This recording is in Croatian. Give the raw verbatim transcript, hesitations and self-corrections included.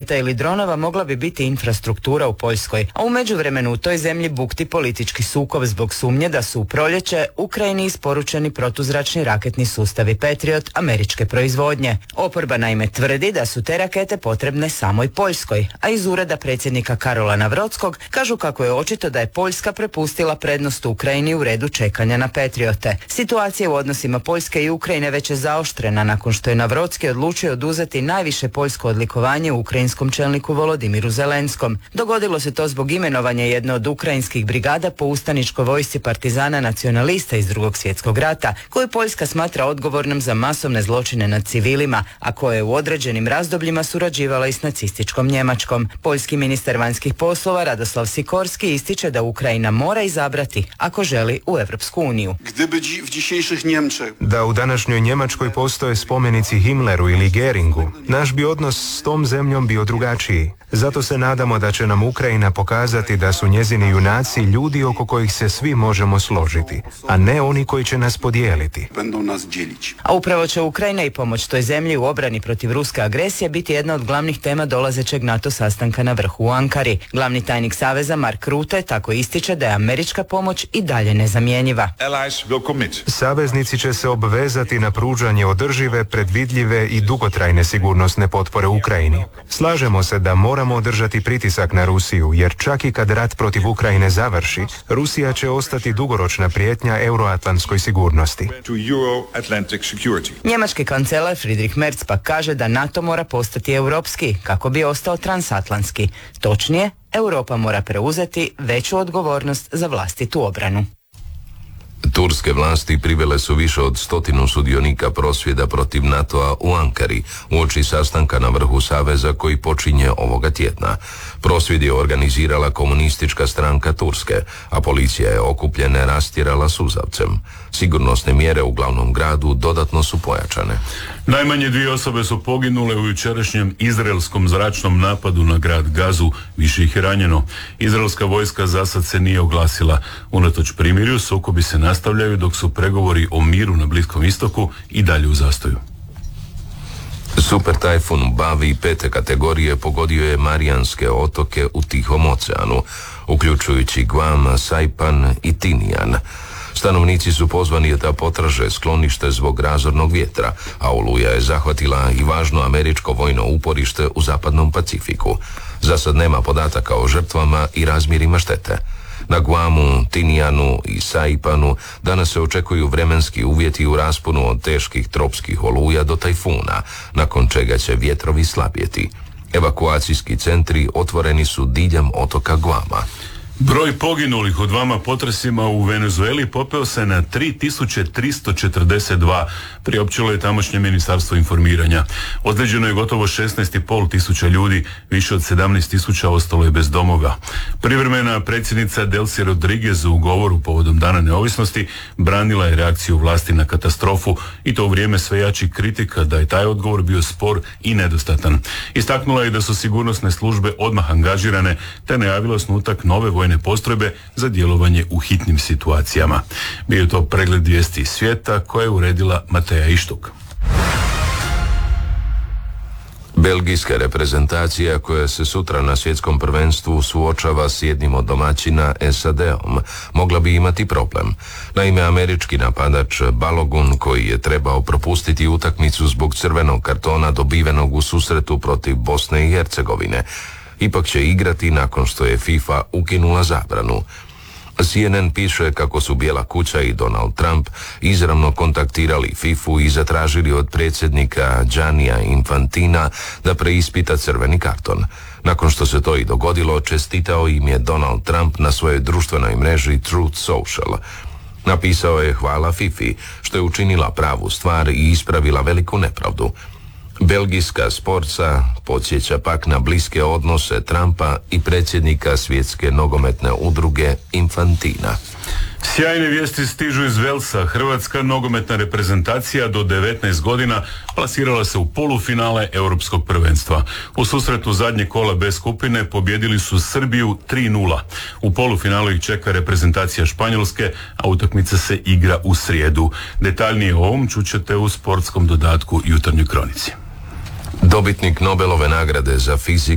raketa ili dronova mogla bi biti infrastruktura u Poljskoj, a u međuvremenu u toj zemlji bukti politički sukob zbog sumnje da su u proljeće Ukrajini isporučeni protuzračni raketni sustavi Patriot američke proizvodnje. Oporba naime tvrdi da su te rakete potrebne samoj Poljskoj, a iz ureda predsjednika Karola Navrockog kažu kako je očito da je Poljska prepustila prednost Ukrajini u redu čekanja na Patriote. Situacija u odnosima Poljske i Ukrajine već je zaoštrena nakon što je Navrocki odlučio oduzeti najviše poljsko odlikovanje ukrajinskom čelniku Volodimiru Zelenskom. Dogodilo se to zbog imenovanja jedne od ukrajinskih brigada po ustaničkoj vojsci partizana nacionalista iz Drugog svjetskog rata, koju Poljska smatra odgovornom za masovne zločine nad civilima, a koje je u određenim razdobljima surađivala i s nacističkom Njemačkom. Poljski ministar vanjskih poslova Radoslav Sikorski ističe da Ukrajina mora izabrati ako želi u Europsku uniju. Da u današnjoj Njemačkoj postoje spomenici Himmleru ili Geringu, naš bi odnos s tom zemljom bio drugačiji. Zato se nadamo da će nam Ukrajina pokazati da su njezini junaci ljudi oko kojih se svi možemo složiti, a ne oni koji će nas podijeliti. A upravo će Ukrajina i pomoć toj zemlji u obrani protiv ruske agresije biti jedna od glavnih tema dolazećeg NATO sastanka na vrhu u Ankari. Glavni tajnik Saveza Mark Rutte tako ističe da je američka pomoć i dalje nezamjenjiva. Saveznici će se obvezati na pružanje održive, predvidljive i dugotrajne sigurnosne potpore Ukrajini. Slažemo se da moramo održati pritisak na Rusiju, jer čak i kad rat protiv Ukrajine završi, Rusija će ostati dugoročna prijetnja euroatlantskoj sigurnosti. Njemački kancelar Friedrich Merz pak kaže da NATO mora postati europski kako bi ostao transatlantski. Točnije, Europa mora preuzeti veću odgovornost za vlastitu obranu. Turske vlasti privele su više od stotinu sudionika prosvjeda protiv NATO-a u Ankari uoči sastanka na vrhu Saveza koji počinje ovoga tjedna. Prosvjed je organizirala komunistička stranka Turske, a policija je okupljene rastjerala suzavcem. Sigurnosne mjere u glavnom gradu dodatno su pojačane. Najmanje dvije osobe su poginule u jučerašnjem izraelskom zračnom napadu na grad Gazu, više ih je ranjeno. Izraelska vojska zasad se nije oglasila. Unatoč primirju, sukobi se nastavljaju dok su pregovori o miru na Bliskom istoku i dalje u zastoju. Super tajfun Bavi pete kategorije pogodio je Marijanske otoke u Tihom oceanu, uključujući Guam, Saipan i Tinian. Stanovnici su pozvani da potraže sklonište zbog razornog vjetra, a oluja je zahvatila i važno američko vojno uporište u zapadnom Pacifiku. Za sad nema podataka o žrtvama i razmjerima štete. Na Guamu, Tinianu i Saipanu danas se očekuju vremenski uvjeti u rasponu od teških tropskih oluja do tajfuna, nakon čega će vjetrovi slabjeti. Evakuacijski centri otvoreni su diljem otoka Guama. Broj poginulih u dvama potresima u Venezueli popeo se na tri tisuće tristo četrdeset dva, priopćilo je tamošnje ministarstvo informiranja. Ozlijeđeno je gotovo šesnaest i pol tisuća ljudi, više od sedamnaest tisuća ostalo je bez domova. Privremena predsjednica Delcy Rodriguez u govoru povodom Dana neovisnosti branila je reakciju vlasti na katastrofu i to u vrijeme sve jačih kritika da je taj odgovor bio spor i nedostatan. Istaknula je da su sigurnosne službe odmah angažirane te najavila osnutak nove vojne postrojbe za djelovanje u hitnim situacijama. Bio je to pregled vijesti iz svijeta koje je uredila Mateja Ištuk. Belgijska reprezentacija koja se sutra na svjetskom prvenstvu suočava s jednim od domaćina S A D-om mogla bi imati problem. Naime, američki napadač Balogun, koji je trebao propustiti utakmicu zbog crvenog kartona dobivenog u susretu protiv Bosne i Hercegovine, ipak će igrati nakon što je FIFA ukinula zabranu. C N N piše kako su Bijela kuća i Donald Trump izravno kontaktirali fifu i zatražili od predsjednika Giannija Infantina da preispita crveni karton. Nakon što se to i dogodilo, čestitao im je Donald Trump na svojoj društvenoj mreži Truth Social. Napisao je hvala fifi što je učinila pravu stvar i ispravila veliku nepravdu. Belgijska sportsa podsjeća pak na bliske odnose Trumpa i predsjednika svjetske nogometne udruge Infantina. Sjajne vijesti stižu iz Velsa. Hrvatska nogometna reprezentacija do devetnaest godina plasirala se u polufinale europskog prvenstva. U susretu zadnje kola B skupine pobjedili su Srbiju tri nula. U polufinalu ih čeka reprezentacija Španjolske, a utakmica se igra u srijedu. Detaljnije o ovom čućete u sportskom dodatku Jutarnjoj kronici. Dobitnik Nobelove nagrade za fiziku